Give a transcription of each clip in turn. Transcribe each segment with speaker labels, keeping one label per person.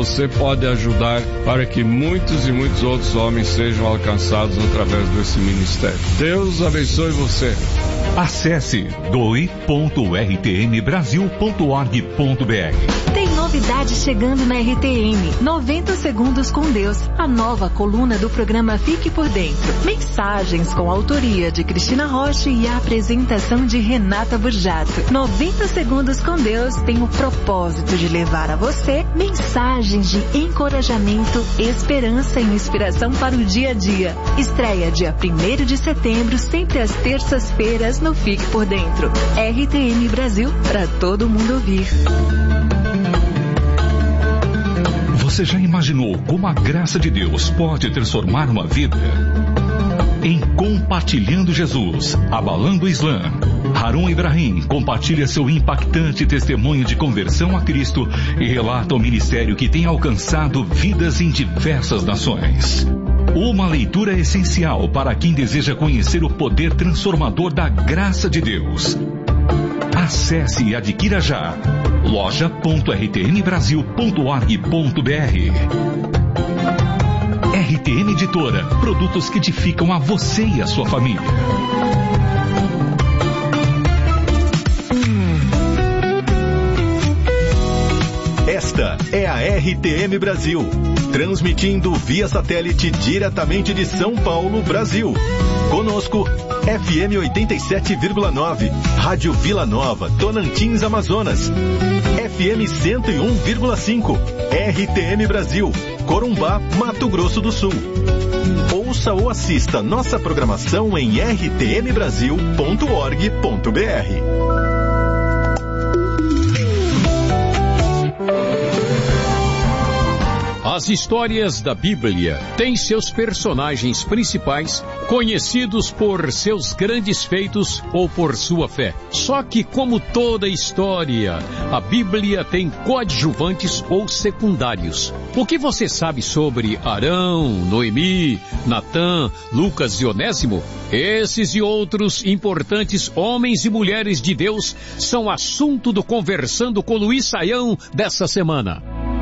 Speaker 1: você pode ajudar para que muitos e muitos outros homens sejam alcançados através desse ministério. Deus abençoe você.
Speaker 2: Acesse doe.rtnbrasil.org.br.
Speaker 3: Tem novidade chegando na RTN. 90 Segundos com Deus. A nova coluna do programa Fique por Dentro. Mensagens com a autoria de Cristina Rocha e a apresentação de Renata Burjato. 90 Segundos com Deus tem o propósito de levar a você mensagens de encorajamento, esperança e inspiração para o dia a dia. Estreia dia 1º de setembro, sempre às terças-feiras no Fique por Dentro. RTN Brasil, para todo mundo ouvir.
Speaker 2: Você já imaginou como a graça de Deus pode transformar uma vida? Em Compartilhando Jesus, Abalando o Islã, Harun Ibrahim compartilha seu impactante testemunho de conversão a Cristo e relata o ministério que tem alcançado vidas em diversas nações. Uma leitura essencial para quem deseja conhecer o poder transformador da graça de Deus. Acesse e adquira já loja.rtnbrasil.org.br. RTN Editora, produtos que edificam a você e a sua família.
Speaker 4: Esta é a RTM Brasil, transmitindo via satélite diretamente de São Paulo, Brasil. Conosco, FM 87,9, Rádio Vila Nova, Tonantins, Amazonas. FM 101,5, RTM Brasil, Corumbá, Mato Grosso do Sul. Ouça ou assista nossa programação em rtmbrasil.org.br.
Speaker 5: As histórias da Bíblia têm seus personagens principais conhecidos por seus grandes feitos ou por sua fé. Só que, como toda história, a Bíblia tem coadjuvantes ou secundários. O que você sabe sobre Arão, Noemi, Natã, Lucas e Onésimo? Esses e outros importantes homens e mulheres de Deus são assunto do Conversando com Luiz Saião dessa semana.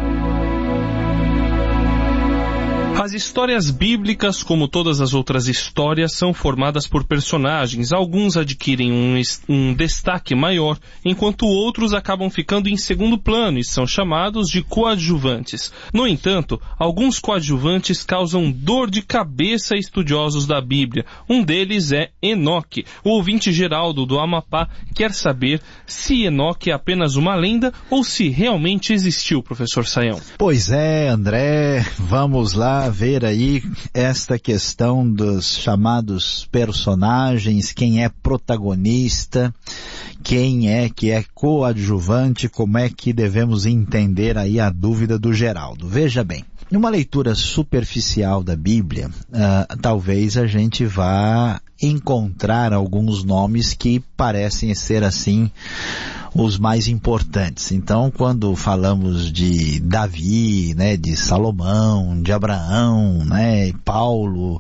Speaker 6: As histórias bíblicas, como todas as outras histórias, são formadas por personagens. Alguns adquirem um destaque maior, enquanto outros acabam ficando em segundo plano e são chamados de coadjuvantes. No entanto, alguns coadjuvantes causam dor de cabeça a estudiosos da Bíblia. Um deles é Enoque. O ouvinte Geraldo do Amapá quer saber se Enoque é apenas uma lenda ou se realmente existiu, professor Saião.
Speaker 7: Pois é, André, vamos lá ver aí esta questão dos chamados personagens, quem é protagonista, quem é que é coadjuvante, como é que devemos entender aí a dúvida do Geraldo. Veja bem, numa leitura superficial da Bíblia, talvez a gente vá encontrar alguns nomes que parecem ser assim os mais importantes. Então, quando falamos de Davi, né, de Salomão, de Abraão, né, Paulo,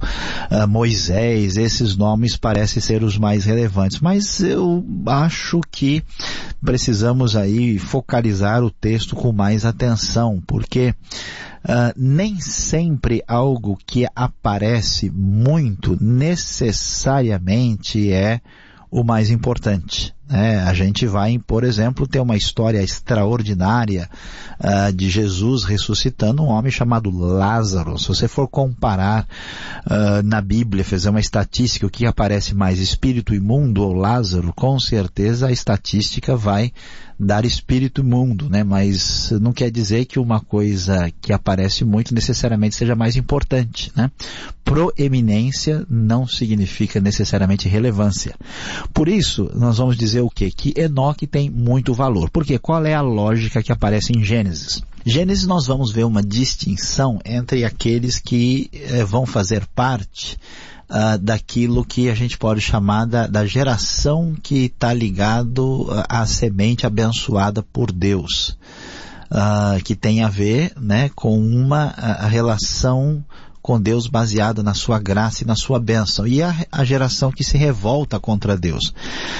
Speaker 7: Moisés, esses nomes parecem ser os mais relevantes. Mas eu acho que precisamos aí focalizar o texto com mais atenção, porque nem sempre algo que aparece muito necessariamente é o mais importante. A gente vai, por exemplo, ter uma história extraordinária de Jesus ressuscitando um homem chamado Lázaro. Se você for comparar na Bíblia, fazer uma estatística, o que aparece mais, espírito imundo ou Lázaro, com certeza a estatística vai dar espírito imundo, né? Mas não quer dizer que uma coisa que aparece muito necessariamente seja mais importante, né? Proeminência não significa necessariamente relevância. Por isso, nós vamos dizer o quê? Que Enoque tem muito valor. Porque qual é a lógica que aparece em Gênesis? Gênesis, nós vamos ver uma distinção entre aqueles que vão fazer parte daquilo que a gente pode chamar da geração que está ligado à semente abençoada por Deus, que tem a ver, né, com uma relação com Deus baseada na sua graça e na sua bênção, e a geração que se revolta contra Deus.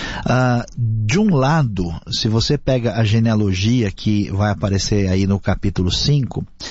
Speaker 7: De um lado, se você pega a genealogia que vai aparecer aí no capítulo 5,